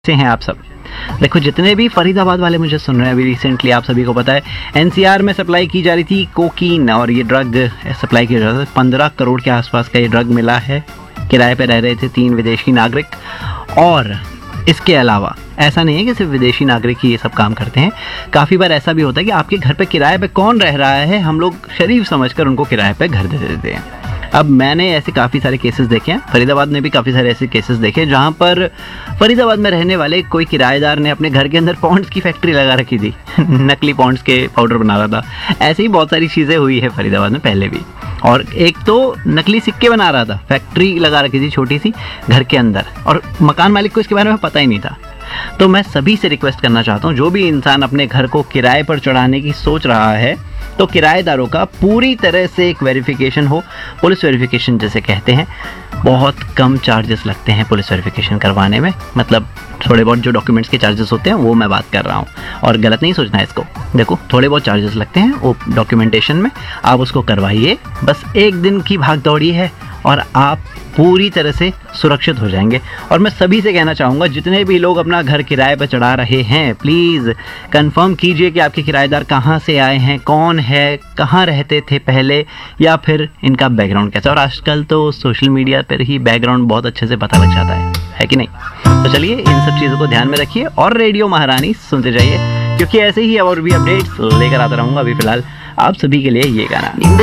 से हैं आप सब। देखो जितने भी फरीदाबाद वाले मुझे सुन रहे हैं, अभी रिसेंटली आप सभी को पता है एनसीआर में सप्लाई की जा रही थी कोकीन, और ये ड्रग सप्लाई की जा रही थी। 15 करोड़ के आसपास का ये ड्रग मिला है। किराए पे रह रहे थे 3 विदेशी नागरिक। और इसके अलावा ऐसा नहीं है कि सिर्फ विदेशी नागरिक ही ये सब काम करते हैं। काफ़ी बार ऐसा भी होता है कि आपके घर पे किराए पे कौन रह रहा है, हम लोग शरीफ समझकर उनको किराए पे घर दे देते हैं। अब मैंने ऐसे काफ़ी सारे केसेस देखे हैं, फरीदाबाद में भी काफ़ी सारे ऐसे केसेस देखे जहाँ पर फरीदाबाद में रहने वाले कोई किराएदार ने अपने घर के अंदर पॉन्ड्स की फैक्ट्री लगा रखी थी। नकली पॉन्ड्स के पाउडर बना रहा था। ऐसे ही बहुत सारी चीज़ें हुई है फरीदाबाद में पहले भी। और एक तो नकली सिक्के बना रहा था, फैक्ट्री लगा रखी थी छोटी सी घर के अंदर, और मकान मालिक को इसके बारे में पता ही नहीं था। तो मैं सभी से रिक्वेस्ट करना चाहता हूँ, जो भी इंसान अपने घर को किराए पर चढ़ाने की सोच रहा है, तो किराएदारों का पूरी तरह से एक वेरिफिकेशन हो, पुलिस वेरिफिकेशन जैसे कहते हैं। बहुत कम चार्जेस लगते हैं पुलिस वेरिफिकेशन करवाने में, मतलब थोड़े बहुत जो डॉक्यूमेंट्स के चार्जेस होते हैं वो मैं बात कर रहा हूँ, और गलत नहीं सोचना है इसको। देखो थोड़े बहुत चार्जेस लगते हैं वो डॉक्यूमेंटेशन में, आप उसको करवाइए। बस एक दिन की भाग दौड़ी है और आप पूरी तरह से सुरक्षित हो जाएंगे। और मैं सभी से कहना चाहूँगा, जितने भी लोग अपना घर किराए पर चढ़ा रहे हैं, प्लीज़ कंफर्म कीजिए कि आपके किराएदार कहाँ से आए हैं, कौन है, कहाँ रहते थे पहले, या फिर इनका बैकग्राउंड कैसा। और आजकल तो सोशल मीडिया पर ही बैकग्राउंड बहुत अच्छे से पता लग जाता है कि नहीं। तो चलिए इन सब चीज़ों को ध्यान में रखिए और रेडियो महारानी सुनते जाइए, क्योंकि ऐसे ही और भी अपडेट्स लेकर आता रहूँगा। अभी फ़िलहाल आप सभी के लिए ये गाना।